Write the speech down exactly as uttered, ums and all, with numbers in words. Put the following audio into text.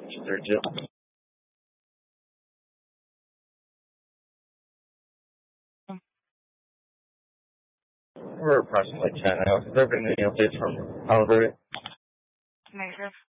thirty-two. We're approximately ten now. Has there been any updates from Halliburton? Negative.